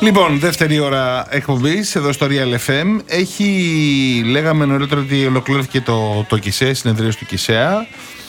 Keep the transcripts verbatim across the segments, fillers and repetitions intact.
Λοιπόν, δεύτερη ώρα εκπομπής εδώ στο Real εφ εμ. Έχει, λέγαμε νωρίτερα ότι ολοκληρώθηκε το, το ΚΙΣΕ, συνεδρίαση του ΚΙΣΕΑ.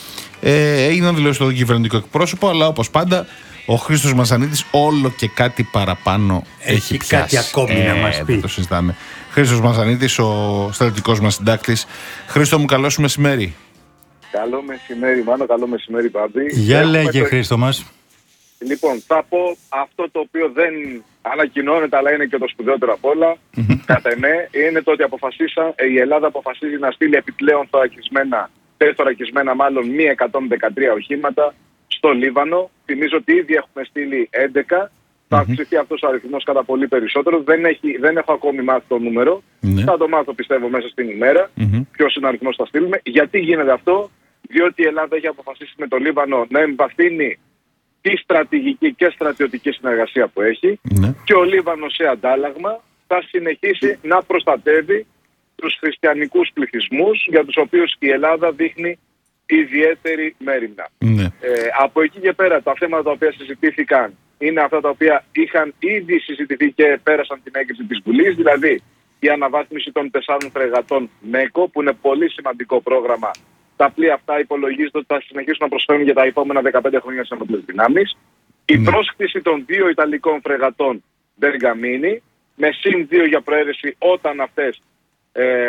Ε, έγιναν δηλώσεις στο κυβερνητικό εκπρόσωπο, αλλά όπως πάντα ο Χρήστος Μαζανίτης όλο και κάτι παραπάνω έχει, έχει πιάσει. Κάτι ακόμη ε, να μας πει. Δεν το συζητάμε. Χρήστος Μαζανίτης, ο στρατιωτικός μας συντάκτης. Χρήστο μου, καλό σου μεσημέρι. Καλό μεσημέρι, Μάνο, καλό μεσημέρι, Μπάμπη. Για λέγε, το... Χρήστο μας. Λοιπόν, θα πω αυτό το οποίο δεν ανακοινώνεται, αλλά είναι και το σπουδαιότερο απ' όλα, κατά εμέ, είναι το ότι αποφασίσα, η Ελλάδα αποφασίζει να στείλει επιπλέον θωρακισμένα, τεθωρακισμένα μάλλον μη εκατόν δεκατρία οχήματα στο Λίβανο. Θυμίζω ότι ήδη έχουμε στείλει έντεκα. Θα αυξηθεί αυτός ο αριθμός κατά πολύ περισσότερο. Δεν, έχει, δεν έχω ακόμη μάθει το νούμερο. Mm-hmm. Θα το μάθω, πιστεύω, μέσα στην ημέρα. Mm-hmm. Ποιος είναι ο αριθμός που θα στείλουμε. Γιατί γίνεται αυτό? Διότι η Ελλάδα έχει αποφασίσει με το Λίβανο να εμβαθύνει τη στρατηγική και στρατιωτική συνεργασία που έχει. Mm-hmm. Και ο Λίβανος σε αντάλλαγμα θα συνεχίσει να προστατεύει τους χριστιανικούς πληθυσμούς, για τους οποίους η Ελλάδα δείχνει ιδιαίτερη μέριμνα. Mm-hmm. Ε, από εκεί και πέρα, τα θέματα τα οποία συζητήθηκαν είναι αυτά τα οποία είχαν ήδη συζητηθεί και πέρασαν την έγκριση της Βουλής, δηλαδή η αναβάθμιση των τεσσάρων φρεγατών ΜΕΚΟ, που είναι πολύ σημαντικό πρόγραμμα. Τα πλοία αυτά υπολογίζονται ότι θα συνεχίσουν να προσφέρουν για τα επόμενα δεκαπέντε χρόνια στις ενόπλες δυνάμεις. Mm. Η πρόσκληση των δύο Ιταλικών φρεγατών Μπεργαμίνη, με συν δύο για προαίρεση όταν αυτές ε,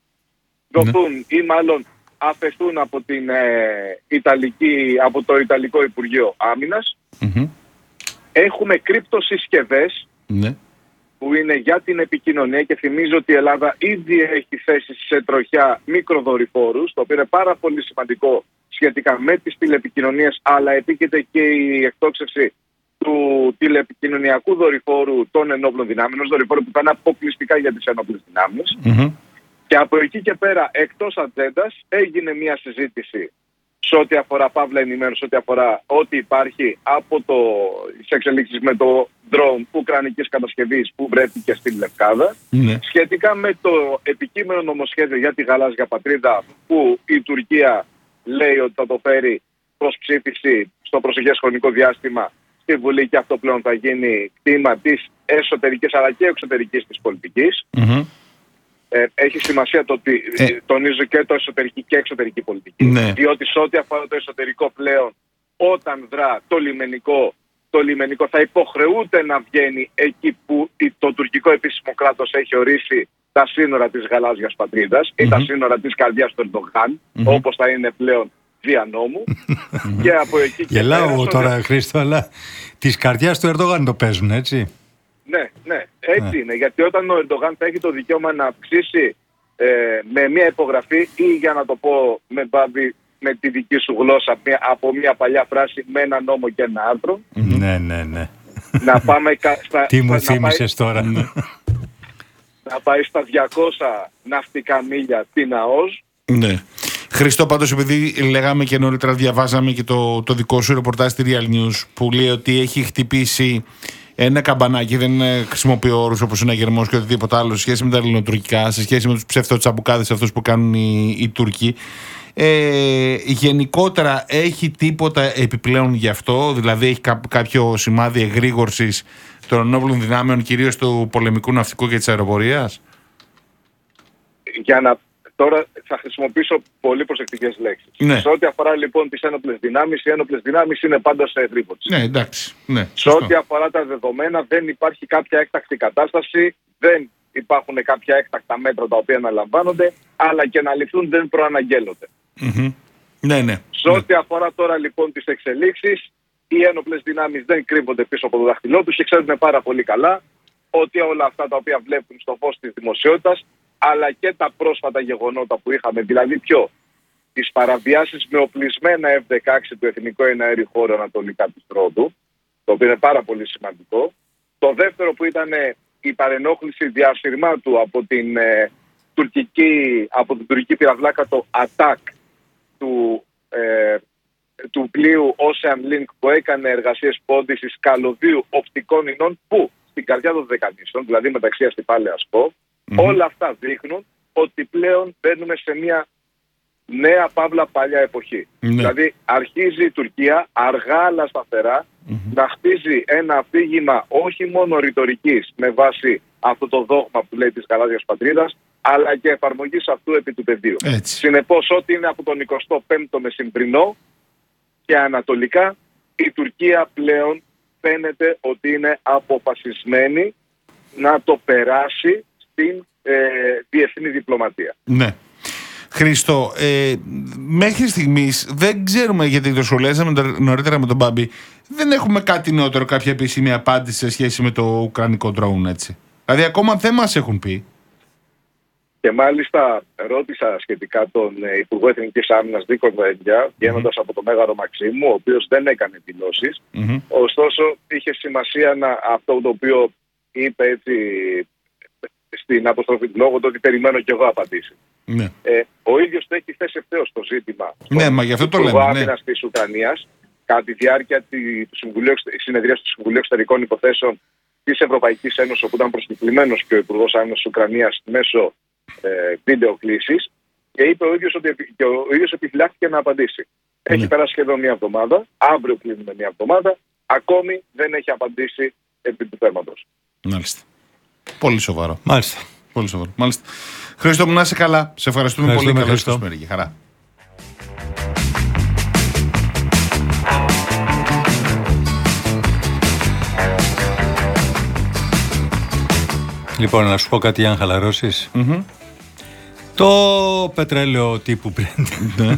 δοθούν mm. ή μάλλον αφαιθούν από, την, ε, Ιταλική, από το Ιταλικό Υπουργείο Άμυνας. Mm-hmm. Έχουμε κρυπτοσυσκευές ναι. που είναι για την επικοινωνία και θυμίζω ότι η Ελλάδα ήδη έχει θέσει σε τροχιά μικροδορυφόρους, το οποίο είναι πάρα πολύ σημαντικό σχετικά με τις τηλεπικοινωνίες, αλλά επίκειται και η εκτόξευση του τηλεπικοινωνιακού δορυφόρου των ενόπλων δυνάμεων, ενός δορυφόρου που θα είναι αποκλειστικά για τις ενόπλες δυνάμεις. Mm-hmm. Και από εκεί και πέρα, εκτός ατζέντας, έγινε μια συζήτηση σε ό,τι αφορά παύλα ενημέρωση, σε ό,τι αφορά ό,τι υπάρχει από το, τις εξελίξεις με το drone ουκρανικής κατασκευής που βρέθηκε στην Λευκάδα, ναι. σχετικά με το επικείμενο νομοσχέδιο για τη γαλάζια πατρίδα, που η Τουρκία λέει ότι θα το φέρει προς ψήφιση στο προσεχές χρονικό διάστημα στη Βουλή, και αυτό πλέον θα γίνει κτήμα της εσωτερικής αλλά και εξωτερικής της πολιτικής. Mm-hmm. Ε, έχει σημασία το ότι ε, τονίζω και το εσωτερική και εξωτερική πολιτική. Ναι. Διότι σε ό,τι αφορά το εσωτερικό πλέον, όταν δρά το λιμενικό, το λιμενικό θα υποχρεούται να βγαίνει εκεί που το τουρκικό επίσημο κράτος έχει ορίσει τα σύνορα της γαλάζιας πατρίδας mm-hmm. ή τα σύνορα της καρδιάς του Ερντογάν, mm-hmm. όπως θα είναι πλέον δια νόμου. Και από εκεί και γελάω πέρα, τώρα, Χρήστο, αλλά της καρδιάς του Ερντογάν το παίζουν, έτσι. Ναι, ναι, έτσι ναι. είναι. Γιατί όταν ο Ερντογάν θα έχει το δικαίωμα να αυξήσει ε, με μια υπογραφή, ή για να το πω με, μπάμπη, με τη δική σου γλώσσα, μια, από μια παλιά φράση, με ένα νόμο και ένα άρθρο. Ναι, ναι, ναι. Να πάμε στα, τι μου στα, θύμισες να τώρα. Να πάει στα διακόσια ναυτικά μίλια την ΑΟΣ. Ναι. Χρήστο, πάντως, επειδή λέγαμε και νωρίτερα, διαβάζαμε και το, το δικό σου ρεπορτάζ στη Real News, που λέει ότι έχει χτυπήσει ένα καμπανάκι, δεν χρησιμοποιώ όρους όπως είναι αγερμός και οτιδήποτε άλλο σε σχέση με τα ελληνοτουρκικά, σε σχέση με τους ψευτοτσαμπουκάδες αυτούς που κάνουν οι, οι Τούρκοι. Ε, γενικότερα έχει τίποτα επιπλέον γι' αυτό? Δηλαδή έχει κά, κάποιο σημάδι εγρήγορσης των ενόπλων δυνάμεων, κυρίως του πολεμικού ναυτικού και της αεροπορίας? Για να... Τώρα θα χρησιμοποιήσω πολύ προσεκτικές λέξεις. Ναι. Σε ό,τι αφορά λοιπόν τις ένοπλες δυνάμεις, οι ένοπλες δυνάμεις είναι πάντα σε ευρύπωση. Ναι, εντάξει. Ναι, σε ό,τι αφορά τα δεδομένα, δεν υπάρχει κάποια έκτακτη κατάσταση, δεν υπάρχουν κάποια έκτακτα μέτρα τα οποία αναλαμβάνονται, αλλά και να ληφθούν δεν προαναγγέλλονται. Mm-hmm. Ναι, ναι. Σε ό,τι ναι. αφορά τώρα λοιπόν τις εξελίξεις, οι ένοπλες δυνάμεις δεν κρύβονται πίσω από το δάχτυλό τους και ξέρουν πάρα πολύ καλά ότι όλα αυτά τα οποία βλέπουν στο φως της δημοσιότητας, αλλά και τα πρόσφατα γεγονότα που είχαμε, δηλαδή ποιο, τις παραβιάσεις με οπλισμένα εφ δεκαέξι του Εθνικού Εναέριου Χώρου ανατολικά της Ρόδου, το οποίο είναι πάρα πολύ σημαντικό. Το δεύτερο που ήταν η παρενόχληση διασυρμάτου από την, ε, τουρκική, από την τουρκική πυραυλάκα, το ατάκ του, ε, του πλοίου Ocean Link, που έκανε εργασίες πόντισης καλωδίου οπτικών ινών, που στην καρδιά των Δεκανήσων, δηλαδή μεταξύ Αστυπάλαιας Κο, mm-hmm. όλα αυτά δείχνουν ότι πλέον μπαίνουμε σε μια νέα παύλα παλιά εποχή. Ναι. Δηλαδή αρχίζει η Τουρκία αργά αλλά σταθερά mm-hmm. να χτίζει ένα αφήγημα όχι μόνο ρητορικής με βάση αυτό το δόγμα που λέει της γαλάζιας πατρίδας, αλλά και εφαρμογής αυτού επί του πεδίου. Συνεπώς, ό,τι είναι από τον εικοστό πέμπτο μεσημβρινό και ανατολικά, η Τουρκία πλέον φαίνεται ότι είναι αποφασισμένη να το περάσει στην ε, διεθνή διπλωματία. Ναι. Χρήστο, ε, μέχρι στιγμής δεν ξέρουμε, γιατί το σχολιάσαμε νωρίτερα με τον Μπάμπη, δεν έχουμε κάτι νεότερο, κάποια επίσημη απάντηση σε σχέση με το ουκρανικό drone, έτσι. Δηλαδή ακόμα δεν μας έχουν πει. Και μάλιστα ρώτησα σχετικά τον Υπουργό Εθνικής Άμυνας Νίκο Βενδιά, βγαίνοντας mm-hmm. από το Μέγαρο Μαξίμου, ο οποίος δεν έκανε δηλώσεις. Mm-hmm. Ωστόσο, είχε σημασία να, αυτό το οποίο είπε έτσι στην αποστροφή του λόγου, το ότι περιμένω και εγώ απαντήσει. Mm-hmm. Ε, ο ίδιος το έχει θέσει ευθέως το ζήτημα. Ναι, μα γι' αυτό το λέμε. Υπουργό Άμυνας της Ουκρανίας, κατά τη διάρκεια της συνεδρίας του Συμβουλίου Εξωτερικών Υποθέσεων της Ευρωπαϊκής Ένωσης, όπου ήταν προσκεκλημένος και ο Υπουργός Άμυνας της Ουκρανίας μέσω ε, βίντεο κλήσης, και είπε ο ίδιος ότι και ο ίδιος επιφυλάχθηκε να απαντήσει. Έχει ναι. περάσει σχεδόν μια εβδομάδα, αύριο κλείνουμε μια εβδομάδα, ακόμη δεν έχει απαντήσει επί του θέματος. Μάλιστα. Πολύ σοβαρό. Μάλιστα. Πολύ σοβαρό. Μάλιστα. Χρήστο μου, να είσαι καλά. Σε ευχαριστούμε, ευχαριστούμε πολύ. Καλώς ήρθες και χαρά. Λοιπόν, να σου πω κάτι αν χαλαρώσεις. Mm-hmm. Το πετρέλαιο τύπου Brent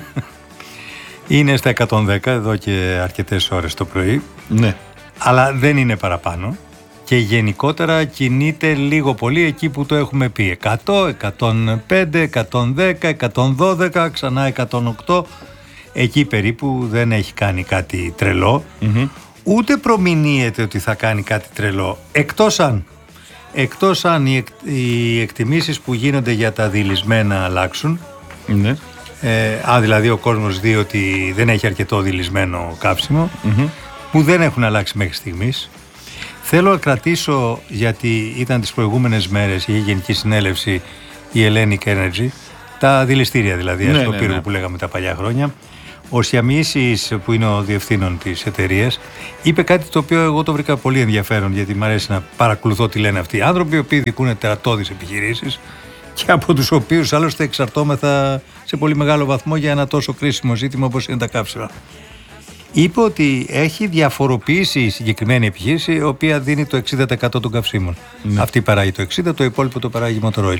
είναι στα εκατόν δέκα εδώ και αρκετές ώρες το πρωί. Ναι. Αλλά δεν είναι παραπάνω. Και γενικότερα κινείται λίγο πολύ εκεί που το έχουμε πει. εκατό, εκατόν πέντε, εκατόν δέκα, εκατόν δώδεκα, ξανά εκατόν οκτώ. Εκεί περίπου δεν έχει κάνει κάτι τρελό. Mm-hmm. Ούτε προμηνύεται ότι θα κάνει κάτι τρελό. Εκτός αν... Εκτός αν οι, εκ, οι εκτιμήσεις που γίνονται για τα δειλισμένα αλλάξουν, ναι. ε, αν δηλαδή ο κόσμος δει ότι δεν έχει αρκετό δειλισμένο καύσιμο, mm-hmm. που δεν έχουν αλλάξει μέχρι στιγμής. Θέλω να κρατήσω, γιατί ήταν τις προηγούμενες μέρες η Γενική Συνέλευση, η Hellenic Energy, τα δειλιστήρια δηλαδή, ναι, στο ναι, πύργο ναι. που λέγαμε τα παλιά χρόνια. Ο Σιαμίσης, που είναι ο διευθύνων της εταιρείας, είπε κάτι το οποίο εγώ το βρήκα πολύ ενδιαφέρον, γιατί μου αρέσει να παρακολουθώ τι λένε αυτοί οι άνθρωποι, οι οποίοι δικούν τερατώδεις επιχειρήσεις και από τους οποίους άλλωστε εξαρτώμεθα σε πολύ μεγάλο βαθμό για ένα τόσο κρίσιμο ζήτημα όπως είναι τα καύσιμα. Είπε ότι έχει διαφοροποιήσει η συγκεκριμένη επιχείρηση, η οποία δίνει το εξήντα τοις εκατό των καυσίμων. Ναι. Αυτή παράγει το εξήντα τοις εκατό, το υπόλοιπο το παράγει η Motor Oil.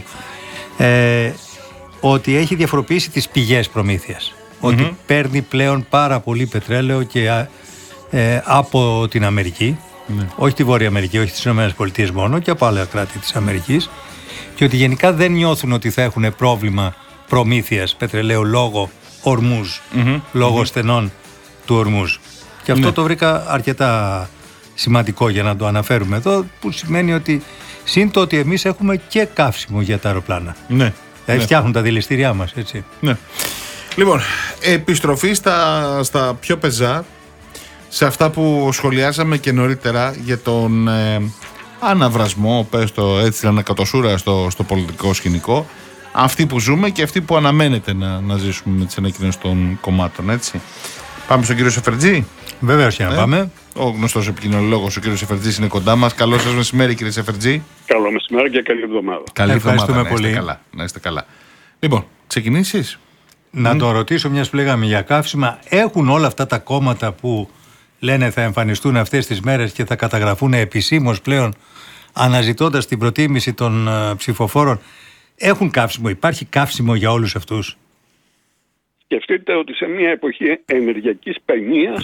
Ε, ότι έχει διαφοροποιήσει τις πηγές προμήθειας. Ότι mm-hmm. παίρνει πλέον πάρα πολύ πετρέλαιο και ε, από την Αμερική, mm. όχι τη Βόρεια Αμερική, όχι τις ΗΠΑ μόνο, και από άλλα κράτη της Αμερικής, και ότι γενικά δεν νιώθουν ότι θα έχουν πρόβλημα προμήθειας πετρελαίου λόγω ορμούς, mm-hmm. λόγω mm-hmm. στενών του ορμούς. Και αυτό mm. το βρήκα αρκετά σημαντικό για να το αναφέρουμε εδώ, που σημαίνει ότι συν το ότι εμείς έχουμε και καύσιμο για τα αεροπλάνα. Ναι. Δηλαδή φτιάχνουν τα δηληστήριά μας, έτσι. Ναι. Λοιπόν, επιστροφή στα, στα πιο πεζά, σε αυτά που σχολιάσαμε και νωρίτερα για τον ε, αναβρασμό, πες το έτσι, ανακατοσούρα στο, στο πολιτικό σκηνικό, αυτοί που ζούμε και αυτοί που αναμένεται να, να ζήσουμε με τις ανακοινώσεις των κομμάτων, έτσι. Πάμε στον κύριο Σεφερτζή. Βεβαίως και να ε, πάμε. Ο γνωστός επικοινωνιολόγος, ο κύριος Σεφερτζής, είναι κοντά μας. Καλό σας μεσημέρι, κύριε Σεφερτζή. Καλό μεσημέρι και καλή εβδομάδα. Καλή εβδομάδα, να είστε καλά, να είστε καλά. Λοιπόν, ξεκινήσεις. Να mm. το ρωτήσω, μιας που λέγαμε για καύσιμα, έχουν όλα αυτά τα κόμματα που λένε θα εμφανιστούν αυτές τις μέρες και θα καταγραφούν επισήμως πλέον, αναζητώντας την προτίμηση των uh, ψηφοφόρων, έχουν καύσιμο, υπάρχει καύσιμο για όλους αυτούς? Σκεφτείτε ότι σε μια εποχή ενεργειακής παινίας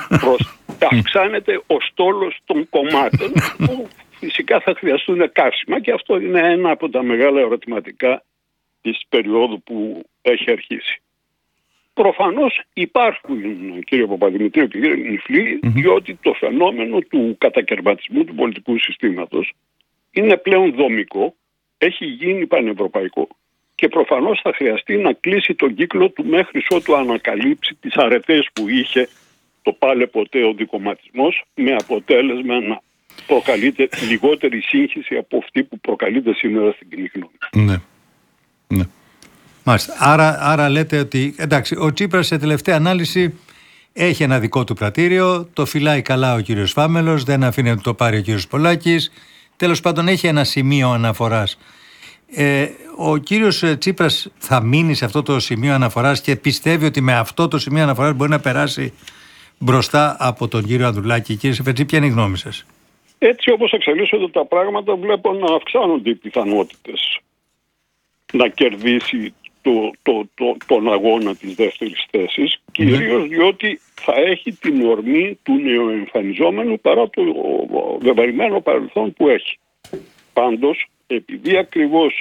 αυξάνεται ο στόλος των κομμάτων που φυσικά θα χρειαστούν καύσιμα, και αυτό είναι ένα από τα μεγάλα ερωτηματικά της περίοδου που έχει αρχίσει. Προφανώς υπάρχουν, κύριε Παπαδημητρίου και κύριε Νιφλή, mm-hmm. διότι το φαινόμενο του κατακερματισμού του πολιτικού συστήματος είναι πλέον δομικό, έχει γίνει πανευρωπαϊκό και προφανώς θα χρειαστεί να κλείσει τον κύκλο του μέχρι ότου ανακαλύψει τις αρετές που είχε το πάλε ποτέ ο δικομματισμός, με αποτέλεσμα να προκαλείται λιγότερη σύγχυση από αυτή που προκαλείται σήμερα στην κοινή γνώμη. Ναι. Ναι. Μάλιστα. Άρα, άρα λέτε ότι εντάξει, ο Τσίπρας σε τελευταία ανάλυση έχει ένα δικό του πρατήριο, το φυλάει καλά ο κύριος Φάμελος, δεν αφήνει να το πάρει ο κύριος Πολάκης. Τέλος πάντων έχει ένα σημείο αναφοράς. Ε, ο κύριος Τσίπρας θα μείνει σε αυτό το σημείο αναφοράς και πιστεύει ότι με αυτό το σημείο αναφοράς μπορεί να περάσει μπροστά από τον κύριο Ανδρουλάκη. Κύριε Σεφετζή, ποια είναι η γνώμη σας? Έτσι όπως εξελίσσονται τα πράγματα, βλέπω να αυξάνονται οι πιθανότητες να κερδίσει το, το, το, τον αγώνα της δεύτερης θέσης, mm. κυρίως διότι θα έχει την ορμή του νεοεμφανιζόμενου παρά το βεβαρημένο παρελθόν που έχει. Πάντως, επειδή ακριβώς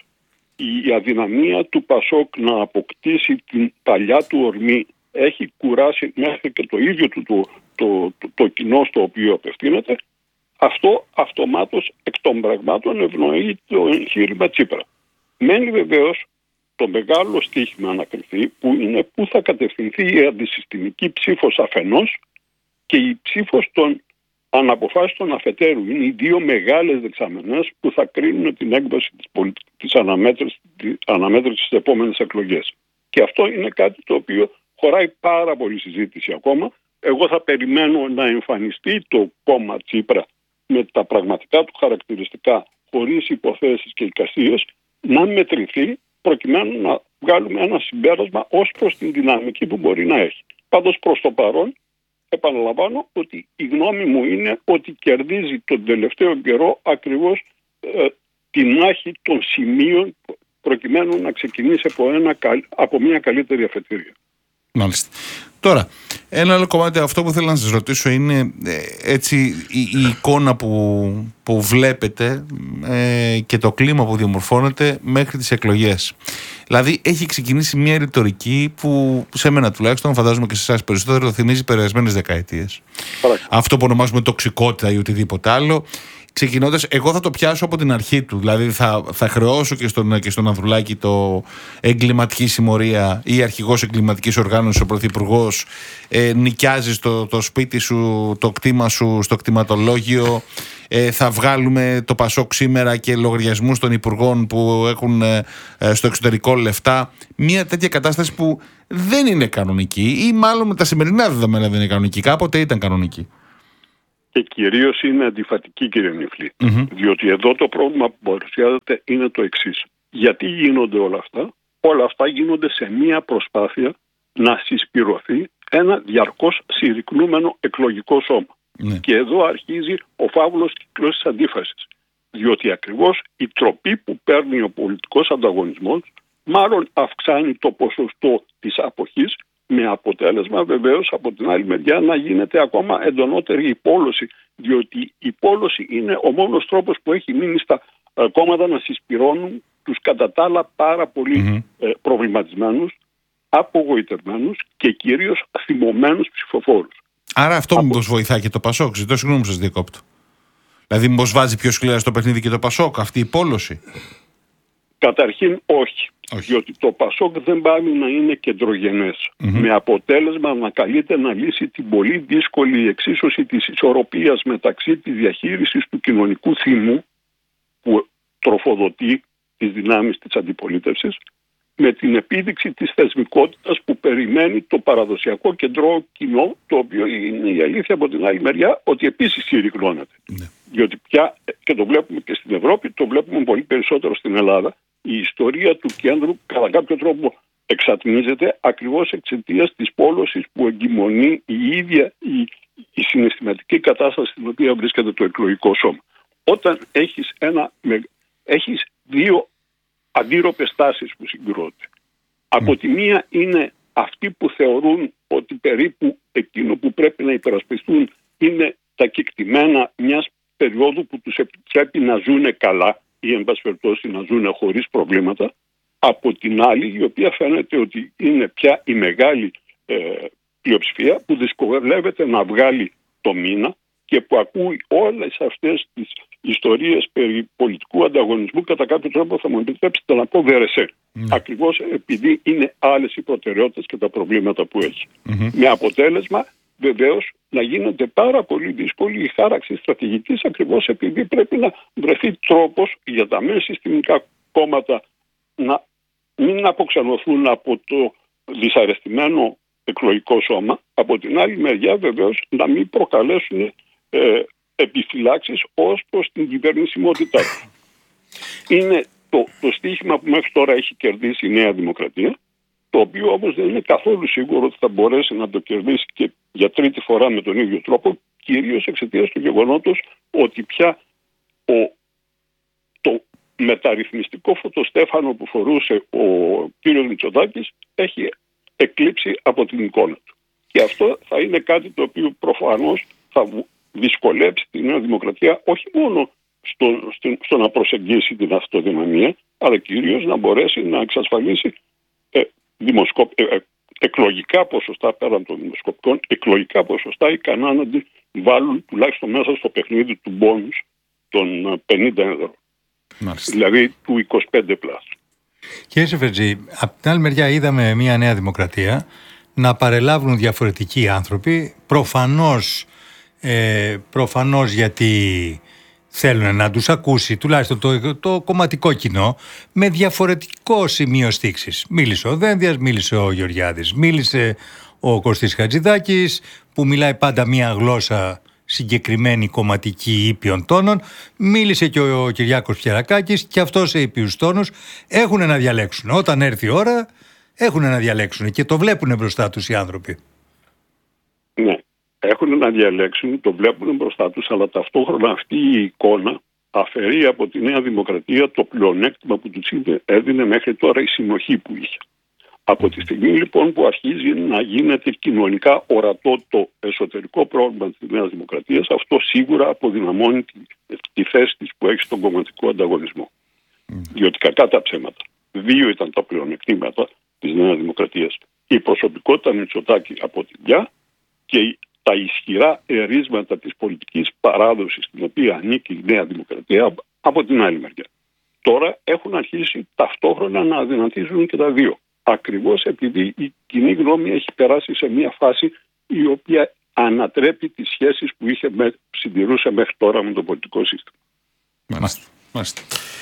η αδυναμία του Πασόκ να αποκτήσει την παλιά του ορμή έχει κουράσει μέχρι και το ίδιο του το, το, το, το κοινό στο οποίο απευθύνεται, αυτό αυτομάτως εκ των πραγμάτων ευνοεί το εγχείρημα Τσίπρα. Μένει βεβαίως το μεγάλο στίχημα να κρυφθεί, που είναι πού θα κατευθυνθεί η αντισυστημική ψήφος αφενός και η ψήφος των αναποφάσιστων αφετέρου. Είναι οι δύο μεγάλες δεξαμενές που θα κρίνουν την έκβαση της, πολι... της αναμέτρησης, της αναμέτρησης στις επόμενες εκλογές. Και αυτό είναι κάτι το οποίο χωράει πάρα πολύ συζήτηση ακόμα. Εγώ θα περιμένω να εμφανιστεί το κόμμα Τσίπρα με τα πραγματικά του χαρακτηριστικά, χωρίς υποθέσεις και εικασίες, να μετρηθεί προκειμένου να βγάλουμε ένα συμπέρασμα ως προς την δυναμική που μπορεί να έχει. Πάντως προς το παρόν, επαναλαμβάνω ότι η γνώμη μου είναι ότι κερδίζει τον τελευταίο καιρό ακριβώς ε, την άχη των σημείων προκειμένου να ξεκινήσει από, ένα, από μια καλύτερη αφετηρία. Μάλιστα. Τώρα, ένα άλλο κομμάτι αυτό που θέλω να σας ρωτήσω είναι ε, έτσι η, η εικόνα που, που βλέπετε ε, και το κλίμα που διαμορφώνεται μέχρι τις εκλογές. Δηλαδή έχει ξεκινήσει μια ρητορική που σε μένα τουλάχιστον, φαντάζομαι και σε εσάς περισσότερο, θυμίζει περασμένες δεκαετίες. Παρακαλώ. Αυτό που ονομάζουμε τοξικότητα ή οτιδήποτε άλλο. Ξεκινώντας, εγώ θα το πιάσω από την αρχή του. Δηλαδή θα, θα χρεώσω και στον, και στον Ανδρουλάκη το εγκληματική συμμορία ή αρχηγός εγκληματικής οργάνωσης, ο πρωθυπουργός, ε, νοικιάζεις το, το σπίτι σου, το κτήμα σου στο κτηματολόγιο, ε, θα βγάλουμε το Πασόκ σήμερα και λογαριασμούς των υπουργών που έχουν ε, στο εξωτερικό λεφτά. Μια τέτοια κατάσταση που δεν είναι κανονική ή μάλλον με τα σημερινά δεδομένα δεν είναι κανονική. Κάποτε ήταν κανονική. Και κυρίως είναι αντιφατική, κύριε Νιφλή. Mm-hmm. Διότι εδώ το πρόβλημα που παρουσιάζεται είναι το εξής. Γιατί γίνονται όλα αυτά? Όλα αυτά γίνονται σε μία προσπάθεια να συσπυρωθεί ένα διαρκώς συρρυκνούμενο εκλογικό σώμα. Mm-hmm. Και εδώ αρχίζει ο φαύλος κύκλος της αντίφασης. Διότι ακριβώς η τροπή που παίρνει ο πολιτικός ανταγωνισμός μάλλον αυξάνει το ποσοστό της αποχής, με αποτέλεσμα βεβαίως από την άλλη μεριά να γίνεται ακόμα εντονότερη η πόλωση, διότι η πόλωση είναι ο μόνος τρόπος που έχει μείνει στα ε, κόμματα να συσπυρώνουν τους κατά τα άλλα πάρα πολύ mm-hmm. ε, προβληματισμένους, απογοητευμένους και κυρίως θυμωμένους ψηφοφόρους. Άρα αυτό Από... μήπως βοηθάει και το Πασόκ? Ζητώ συγγνώμη που σας διακόπτω. Δηλαδή μήπως βάζει πιο σκληρά στο παιχνίδι και το Πασόκ αυτή η πόλωση? Καταρχήν όχι. Όχι. Διότι το Πασόκ δεν πάει να είναι κεντρογενές. Mm-hmm. Με αποτέλεσμα να καλείται να λύσει την πολύ δύσκολη εξίσωση της ισορροπίας μεταξύ της διαχείρισης του κοινωνικού θυμού που τροφοδοτεί τις δυνάμεις της αντιπολίτευσης με την επίδειξη της θεσμικότητας που περιμένει το παραδοσιακό κεντρό κοινό, το οποίο είναι η αλήθεια από την άλλη μεριά ότι επίσης συρρυκνώνεται. Mm-hmm. Διότι πια, και το βλέπουμε και στην Ευρώπη, το βλέπουμε πολύ περισσότερο στην Ελλάδα, η ιστορία του κέντρου κατά κάποιο τρόπο εξατμίζεται ακριβώς εξαιτίας της πόλωσης που εγκυμονεί η ίδια η, η συναισθηματική κατάσταση στην οποία βρίσκεται το εκλογικό σώμα. Όταν έχεις, ένα, έχεις δύο αντίρροπες τάσεις που συγκρούονται. Mm. Από τη μία είναι αυτοί που θεωρούν ότι περίπου εκείνο που πρέπει να υπερασπιστούν είναι τα κεκτημένα μιας περίοδου που τους επιτρέπει να ζουν καλά ή εν πάση περιπτώσει να ζουν χωρίς προβλήματα, από την άλλη η οποία φαίνεται ότι είναι πια η μεγάλη ε, πλειοψηφία που δυσκολεύεται να βγάλει το μήνα και που ακούει όλες αυτές τις ιστορίες περί πολιτικού ανταγωνισμού, κατά κάποιο τρόπο θα μου επιτρέψετε να πω βερεσέ. Mm. Ακριβώς επειδή είναι άλλες οι προτεραιότητες και τα προβλήματα που έχει. Mm-hmm. Με αποτέλεσμα βεβαίως να γίνεται πάρα πολύ δύσκολη η χάραξη στρατηγικής, ακριβώς επειδή πρέπει να βρεθεί τρόπος για τα μεν συστημικά κόμματα να μην αποξενωθούν από το δυσαρεστημένο εκλογικό σώμα. Από την άλλη μεριά βεβαίως να μην προκαλέσουν ε, επιφυλάξεις ως προς την κυβερνησιμότητά του. Είναι το, το στοίχημα που μέχρι τώρα έχει κερδίσει η Νέα Δημοκρατία, το οποίο όμως δεν είναι καθόλου σίγουρο ότι θα μπορέσει να το κερδίσει και για τρίτη φορά με τον ίδιο τρόπο, κυρίως εξαιτίας του γεγονότος ότι πια ο, το μεταρρυθμιστικό φωτοστέφανο που φορούσε ο κύριος Μητσοτάκης έχει εκλείψει από την εικόνα του. Και αυτό θα είναι κάτι το οποίο προφανώς θα δυσκολέψει τη Νέα Δημοκρατία όχι μόνο στο, στο, στο να προσεγγίσει την αυτοδυναμία, αλλά κυρίως να μπορέσει να εξασφαλίσει ε, δημοσκοπ, ε, ε, εκλογικά ποσοστά πέραν των δημοσκοπικών, εκλογικά ποσοστά ικανά να τη βάλουν τουλάχιστον μέσα στο παιχνίδι του μπόνους των πενήντα έδρων. Δηλαδή του είκοσι πέντε πλάς. Κύριε Σεφερτζή, από την άλλη μεριά είδαμε μια Νέα Δημοκρατία να παρελάβουν διαφορετικοί άνθρωποι, προφανώς, ε, προφανώς γιατί θέλουν να τους ακούσει τουλάχιστον το, το κομματικό κοινό με διαφορετικό σημείο στίξης. Μίλησε ο Δένδιας, μίλησε ο Γεωργιάδης, μίλησε ο Κωστής Χατζηδάκης που μιλάει πάντα μία γλώσσα συγκεκριμένη κομματική ήπιων τόνων, μίλησε και ο Κυριάκος Πιερακάκης και αυτός σε ήπιους τόνους. Έχουν να διαλέξουν. Όταν έρθει η ώρα έχουν να διαλέξουν και το βλέπουν μπροστά τους οι άνθρωποι. Ναι. Έχουν να διαλέξουν, το βλέπουν μπροστά τους, αλλά ταυτόχρονα αυτή η εικόνα αφαιρεί από τη Νέα Δημοκρατία το πλεονέκτημα που τους έδινε μέχρι τώρα η συνοχή που είχε. Από τη στιγμή λοιπόν που αρχίζει να γίνεται κοινωνικά ορατό το εσωτερικό πρόβλημα της Νέας Δημοκρατίας, αυτό σίγουρα αποδυναμώνει τη, τη θέση της που έχει στον κομματικό ανταγωνισμό. Mm. Διότι κακά τα ψέματα. Δύο ήταν τα πλεονεκτήματα της Νέας Δημοκρατίας. Η προσωπικότητα Μητσοτάκη από τη μια και τα ισχυρά ερίσματα της πολιτικής παράδοσης στην οποία ανήκει η Νέα Δημοκρατία από την άλλη μεριά. Τώρα έχουν αρχίσει ταυτόχρονα να αδυνατίζουν και τα δύο. Ακριβώς επειδή η κοινή γνώμη έχει περάσει σε μια φάση η οποία ανατρέπει τις σχέσεις που είχε με, συντηρούσε μέχρι τώρα με το πολιτικό σύστημα. Μάλιστα. Μάλιστα.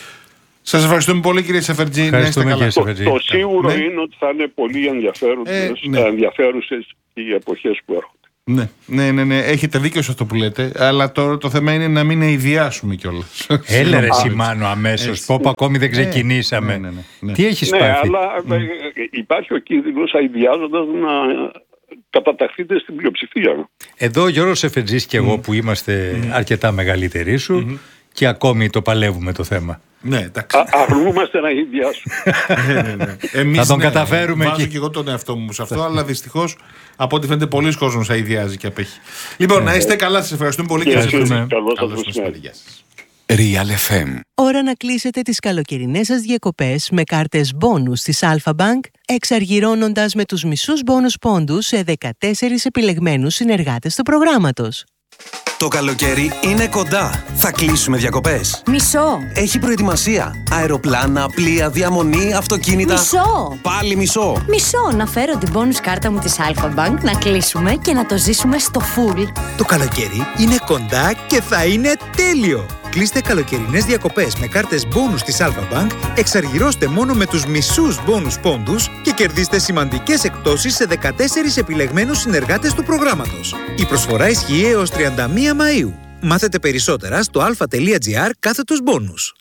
Σας ευχαριστούμε πολύ κύριε Σεφερτζή. Το, το σίγουρο ναι. είναι ότι θα είναι πολύ ενδιαφέρουσες, ε, ναι. ενδιαφέρουσες οι εποχές που έρχονται. Ναι, ναι, ναι, ναι, έχετε δίκιο σε αυτό που λέτε, αλλά τώρα το θέμα είναι να μην ιδιάσουμε κιόλας. Έλα ρε Σιμάνο αμέσως, πω που ακόμη δεν ξεκινήσαμε. Ναι, ναι, ναι, ναι. Τι έχεις ναι, πάθει? Ναι, αλλά mm. υπάρχει ο κίνδυνος αειδιάζοντας να καταταχθείτε στην πλειοψηφία. Εδώ ο Γιώργος Σεφερτζής και εγώ mm. που είμαστε mm. αρκετά μεγαλύτεροι σου mm-hmm. και ακόμη το παλεύουμε το θέμα. Ναι, εντάξει. Αρνούμαστε να ιδιάσουμε. ναι, ναι, ναι. Εμείς, θα τον ναι, καταφέρουμε. Βάζω και... και εγώ τον εαυτό μου σε αυτό, αλλά δυστυχώς από ό,τι φαίνεται πολλοί κόσμος αειδιάζει και απέχει. Λοιπόν, να είστε καλά, σας ευχαριστούμε πολύ και σας ευχαριστούμε. Καλώς σας. Real εφ εμ. Ώρα να κλείσετε τις καλοκαιρινές σας διακοπές με κάρτες μπόνους της Alpha Bank, εξαργυρώνοντας με τους μισούς μπόνους πόντους σε δεκατέσσερις επιλεγμένους συνεργάτες του προγράμματος. Το καλοκαίρι είναι κοντά. Θα κλείσουμε διακοπές. Μισό. Έχει προετοιμασία. Αεροπλάνα, πλοία, διαμονή, αυτοκίνητα. Μισό. Πάλι μισό. Μισό. Να φέρω την bonus κάρτα μου της Alpha Bank, να κλείσουμε και να το ζήσουμε στο full. Το καλοκαίρι είναι κοντά και θα είναι τέλειο. Κλείστε καλοκαιρινές διακοπές με κάρτες μπόνους της Alpha Bank, εξαργυρώστε μόνο με τους μισούς μπόνους πόντους και κερδίστε σημαντικές εκπτώσεις σε δεκατέσσερις επιλεγμένους συνεργάτες του προγράμματος. Η προσφορά ισχύει έως τριάντα μία Μαΐου. Μάθετε περισσότερα στο alpha.gr κάθετος μπόνους.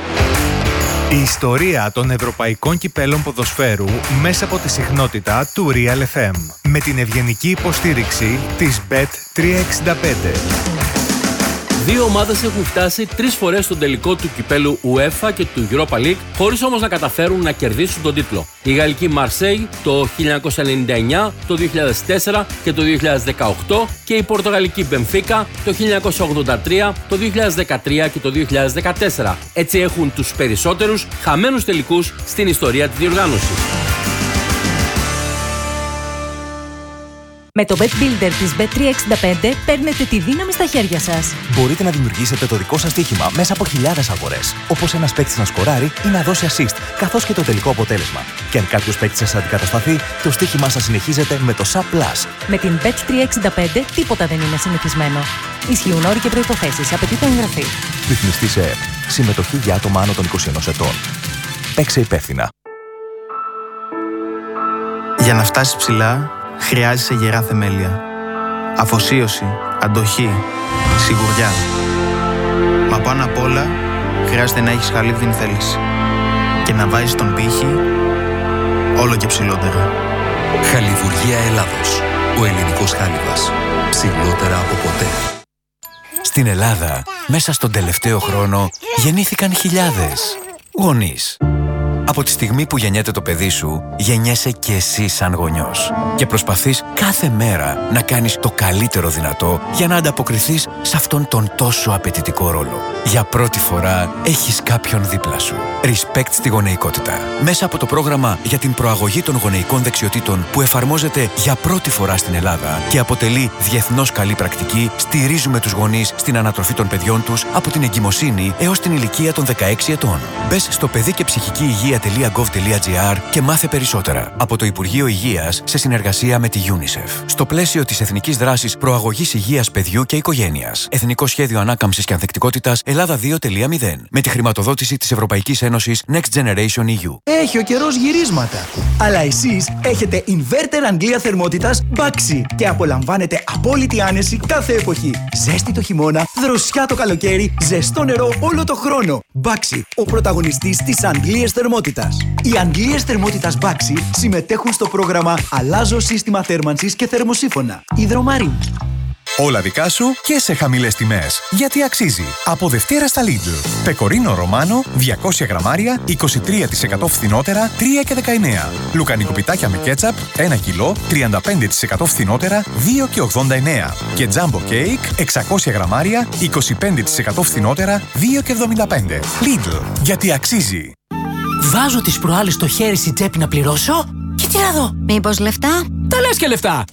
Η ιστορία των ευρωπαϊκών κυπέλων ποδοσφαίρου μέσα από τη συχνότητα του Real εφ εμ με την ευγενική υποστήριξη της μπετ τριακόσια εξήντα πέντε. Δύο ομάδες έχουν φτάσει τρεις φορές στον τελικό του κυπέλου UEFA και του Europa League, χωρίς όμως να καταφέρουν να κερδίσουν τον τίτλο. Η γαλλική Marseille το χίλια εννιακόσια ενενήντα εννιά, το δύο χιλιάδες τέσσερα και το δύο χιλιάδες δεκαοκτώ και η πορτογαλική Benfica το χίλια εννιακόσια ογδόντα τρία, το δύο χιλιάδες δεκατρία και το δύο χιλιάδες δεκατέσσερα. Έτσι έχουν τους περισσότερους χαμένους τελικούς στην ιστορία της διοργάνωσης. Με το Bet Builder της μπετ τριακόσια εξήντα πέντε παίρνετε τη δύναμη στα χέρια σας. Μπορείτε να δημιουργήσετε το δικό σας στοίχημα μέσα από χιλιάδες αγορές. Όπως ένας παίκτης να σκοράρει ή να δώσει assist, καθώς και το τελικό αποτέλεσμα. Και αν κάποιος παίκτης σας αντικατασταθεί, το στοίχημά σας συνεχίζεται με το σαπ πλας. Με την μπετ τριακόσια εξήντα πέντε τίποτα δεν είναι συνηθισμένο. Ισχύουν όροι και προϋποθέσεις. Απαιτείται εγγραφή. Ρυθμιστή σε ΕΕΠ. Συμμετοχή για άτομα άνω των είκοσι ενός ετών. Παίξε υπεύθυνα. Για να φτάσεις ψηλά, χρειάζεσαι γερά θεμέλια. Αφοσίωση, αντοχή, σιγουριά. Μα πάνω απ' όλα, χρειάζεται να έχεις χαλίβδινη θέληση. Και να βάζεις τον πύχη όλο και ψηλότερα. Χαλιβουργία Ελλάδος. Ο ελληνικός χάλιβας. Ψηλότερα από ποτέ. Στην Ελλάδα, μέσα στον τελευταίο χρόνο, γεννήθηκαν χιλιάδες γονείς. Από τη στιγμή που γεννιέται το παιδί σου, γεννιέσαι και εσύ σαν γονιός. Και προσπαθείς κάθε μέρα να κάνεις το καλύτερο δυνατό για να ανταποκριθείς σε αυτόν τον τόσο απαιτητικό ρόλο. Για πρώτη φορά έχεις κάποιον δίπλα σου. Respect στη γονεϊκότητα. Μέσα από το πρόγραμμα για την προαγωγή των γονεϊκών δεξιοτήτων που εφαρμόζεται για πρώτη φορά στην Ελλάδα και αποτελεί διεθνώς καλή πρακτική, στηρίζουμε τους γονείς στην ανατροφή των παιδιών τους από την εγκυμοσύνη έως την ηλικία των δεκαέξι ετών. Μπες στο παιδί και ψυχική υγεία τελεία γκοβ τελεία τζι άρ και μάθε περισσότερα. Από το Υπουργείο Υγείας σε συνεργασία με τη UNICEF. Στο πλαίσιο της Εθνικής Δράσης Προαγωγής Υγείας Παιδιού και Οικογένειας. Εθνικό Σχέδιο Ανάκαμψης και Ανθεκτικότητας Ελλάδα δύο τελεία μηδέν. Με τη χρηματοδότηση της Ευρωπαϊκής Ένωσης Next Generation ι γιου. Έχει ο καιρός γυρίσματα. Αλλά εσείς έχετε inverter Αγγλία θερμότητας Baxi και απολαμβάνετε απόλυτη άνεση κάθε εποχή. Ζέστη το χειμώνα, δροσιά το καλοκαίρι, ζεστό νερό όλο το χρόνο. Baxi, ο πρωταγωνιστής της Αγγλίας θερμότητας. Οι Αγγλίες θερμότητας Baxi συμμετέχουν στο πρόγραμμα Αλλάζω σύστημα θέρμανσης και θερμοσύφωνα. Υδρομαρίνη. Όλα δικά σου και σε χαμηλές τιμές. Γιατί αξίζει. Από Δευτέρα στα Lidl. Πεκορίνο Ρωμάνο, διακόσια γραμμάρια, είκοσι τρία τοις εκατό φθηνότερα, τρία και δεκαεννέα. Λουκανικό πιτάκια με κέτσαπ, ένα κιλό, τριάντα πέντε τοις εκατό φθηνότερα, δύο και ογδόντα εννέα. Και τζάμπο κέικ, εξακόσια γραμμάρια, είκοσι πέντε τοις εκατό φθηνότερα, δύο και εβδομήντα πέντε. Lidl. Γιατί αξίζει. Βάζω τις προάλλες στο χέρι στην τσέπη να πληρώσω και τι να δω. Μήπως λεφτά? Τα λες και λεφτά.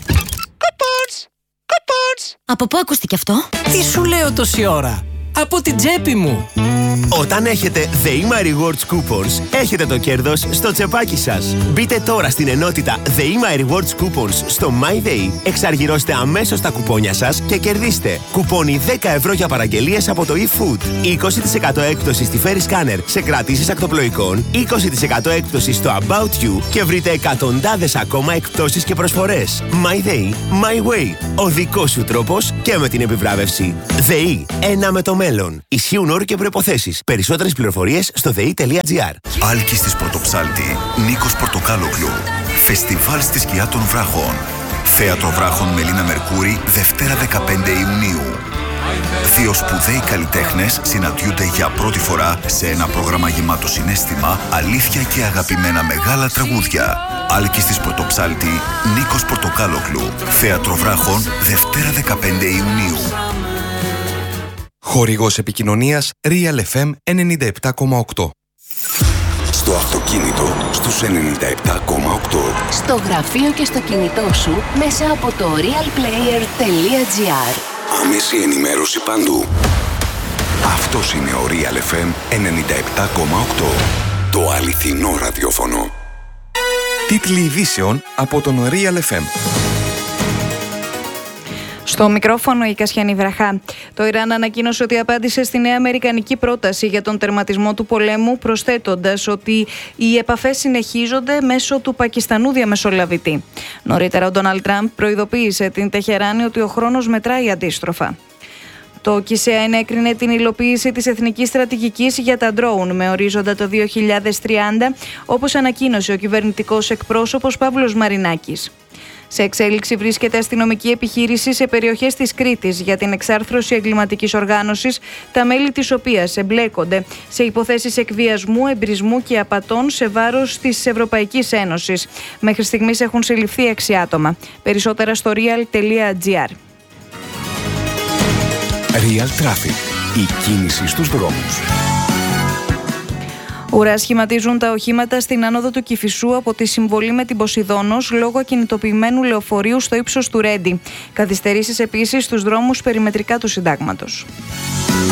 Από πού ακούστηκε αυτό? Τι σου λέω τόση ώρα? Από την τσέπη μου. Όταν έχετε ΔΕΗΜΑ Rewards Coupons, έχετε το κέρδος στο τσεπάκι σας. Μπείτε τώρα στην ενότητα ΔΕΗΜΑ Rewards Coupons στο MyDay, εξαργυρώστε αμέσως τα κουπόνια σας και κερδίστε κουπόνι δέκα ευρώ για παραγγελίες από το eFood, είκοσι τοις εκατό έκπτωση στη Ferry Scanner σε κρατήσεις ακτοπλοϊκών, είκοσι τοις εκατό έκπτωση στο About You και βρείτε εκατοντάδες ακόμα εκπτώσεις και προσφορές. MyDay, My Way. Ο δικός σου τρόπος και με την επιβράβευση. ΔΕΗ, ένα με το μέλλον. Ισχύουν όροι και προϋποθέσεις. Περισσότερες πληροφορίες στο δε ι τελεία τζι άρ. Άλκης της Πρωτοψάλτη, Νίκος Πορτοκάλογλου. Φεστιβάλ στη σκιά των βράχων. Θέατρο Βράχων Μελίνα Μερκούρη, Δευτέρα δεκαπέντε Ιουνίου. Δύο σπουδαίοι καλλιτέχνες συναντιούνται για πρώτη φορά σε ένα πρόγραμμα γεμάτο συναίσθημα, αλήθεια και αγαπημένα μεγάλα τραγούδια. Άλκης της Πρωτοψάλτη, Νίκος Πορτοκάλογλου. Θέατρο Βράχων, Δευτέρα δεκαπέντε Ιουνίου. Χορηγός επικοινωνίας Real εφ εμ ενενήντα επτά κόμμα οκτώ. Στο αυτοκίνητο στους ενενήντα επτά κόμμα οκτώ. Στο γραφείο και στο κινητό σου μέσα από το realplayer τελεία τζι άρ. Άμεση ενημέρωση παντού. Αυτός είναι ο Real εφ εμ ενενήντα επτά κόμμα οκτώ. Το αληθινό ραδιόφωνο. Τίτλοι ειδήσεων από τον Real εφ εμ. Στο μικρόφωνο η Κασιανή Βραχά. Το Ιράν ανακοίνωσε ότι απάντησε στη νέα αμερικανική πρόταση για τον τερματισμό του πολέμου, προσθέτοντας ότι οι επαφές συνεχίζονται μέσω του Πακιστανού διαμεσολαβητή. Νωρίτερα, ο Ντόναλντ Τραμπ προειδοποίησε την Τεχεράνη ότι ο χρόνος μετράει αντίστροφα. Το ΚΙΣΕΑ ενέκρινε την υλοποίηση της εθνικής στρατηγικής για τα ντρόουν με ορίζοντα το δύο χιλιάδες τριάντα, όπως ανακοίνωσε ο κυβερνητικός εκπρόσωπος Παύλος Μαρινάκης. Σε εξέλιξη βρίσκεται αστυνομική επιχείρηση σε περιοχές της Κρήτης για την εξάρθρωση εγκληματικής οργάνωσης, τα μέλη της οποίας εμπλέκονται σε υποθέσεις εκβιασμού, εμπρισμού και απατών σε βάρος της Ευρωπαϊκής Ένωσης. Μέχρι στιγμής έχουν συλληφθεί έξι άτομα. Περισσότερα στο real τελεία τζι άρ. Real Traffic. Η κίνηση στους δρόμους. Ουρά σχηματίζουν τα οχήματα στην άνοδο του Κηφισού από τη συμβολή με την Ποσειδώνος λόγω ακινητοποιημένου λεωφορείου στο ύψος του Ρέντι. Καθυστερήσεις επίσης στους δρόμους περιμετρικά του Συντάγματος.